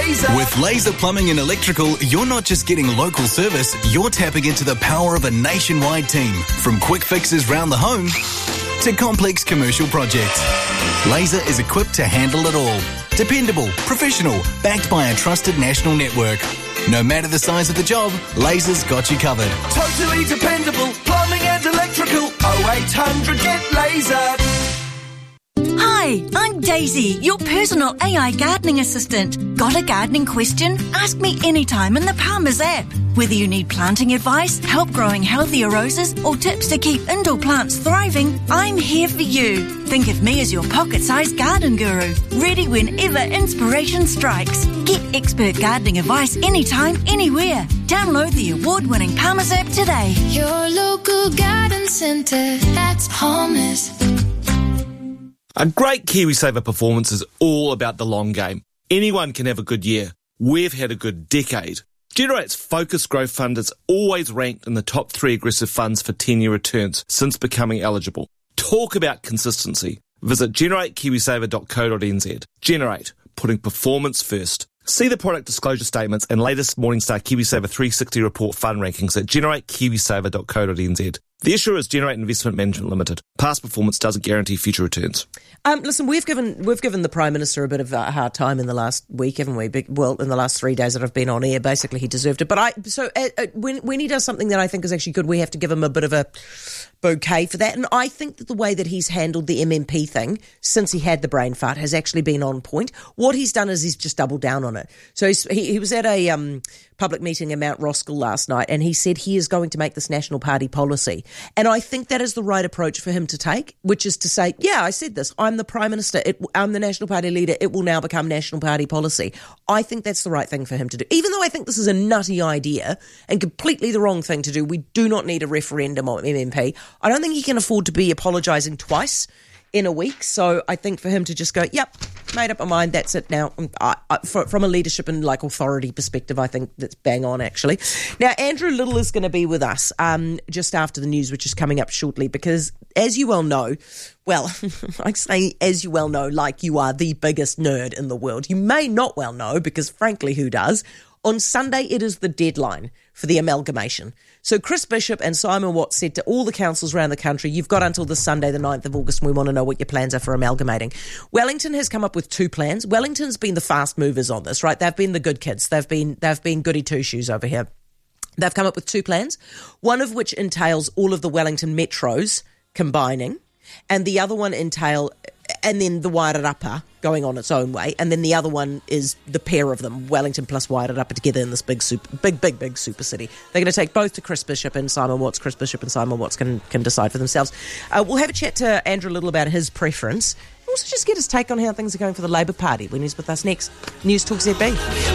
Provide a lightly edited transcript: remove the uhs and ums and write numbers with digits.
Laser. With Laser Plumbing and Electrical, you're not just getting local service, you're tapping into the power of a nationwide team. From quick fixes round the home to complex commercial projects. Laser is equipped to handle it all. Dependable, professional, backed by a trusted national network. No matter the size of the job, Laser's got you covered. Totally dependable, plumbing and electrical. 0800 get Laser. Hi, I'm Daisy, your personal AI gardening assistant. Got a gardening question? Ask me anytime in the Palmer's app. Whether you need planting advice, help growing healthier roses, or tips to keep indoor plants thriving, I'm here for you. Think of me as your pocket-sized garden guru, ready whenever inspiration strikes. Get expert gardening advice anytime, anywhere. Download the award-winning Palmer's app today. Your local garden centre, that's Palmer's. A great KiwiSaver performance is all about the long game. Anyone can have a good year. We've had a good decade. Generate's Focus Growth Fund is always ranked in the top 3 aggressive funds for 10-year returns since becoming eligible. Talk about consistency. Visit generatekiwisaver.co.nz. Generate, putting performance first. See the product disclosure statements and latest Morningstar KiwiSaver 360 report fund rankings at generatekiwisaver.co.nz. The issuer is Generate Investment Management Limited. Past performance doesn't guarantee future returns. Listen, we've given the Prime Minister a bit of a hard time in the last week, haven't we? Well, in the last 3 days that I've been on air, basically he deserved it. But when he does something that I think is actually good, we have to give him a bit of a bouquet for that. And I think that the way that he's handled the MMP thing since he had the brain fart has actually been on point. What he's done is he's just doubled down on it. So he was at a public meeting in Mount Roskill last night, and he said he is going to make this National Party policy. And I think that is the right approach for him to take, which is to say, yeah, I said this, I'm the Prime Minister, I'm the National Party leader, it will now become National Party policy. I think that's the right thing for him to do. Even though I think this is a nutty idea and completely the wrong thing to do, we do not need a referendum on MMP. I don't think he can afford to be apologising twice in a week. So I think for him to just go, yep, made up my mind, that's it now. From a leadership and authority perspective, I think that's bang on, actually. Now, Andrew Little is going to be with us just after the news, which is coming up shortly, because as you well know, I say as you well know, like you are the biggest nerd in the world. You may not well know, because frankly, who does? On Sunday, it is the deadline for the amalgamation. So Chris Bishop and Simon Watts said to all the councils around the country, you've got until this Sunday, the 9th of August, and we want to know what your plans are for amalgamating. Wellington has come up with 2 plans. Wellington's been the fast movers on this, right? They've been the good kids. They've been goody two-shoes over here. They've come up with 2 plans, one of which entails all of the Wellington metros combining, and the other one and then the Wairarapa going on its own way, and then the other one is the pair of them, Wellington plus Wairarapa, together in this big super city. They're going to take both to Chris Bishop and Simon Watts. Chris Bishop and Simon Watts can decide for themselves. We'll have a chat to Andrew Little about his preference. Also just get his take on how things are going for the Labour Party when he's with us next. News Talk ZB.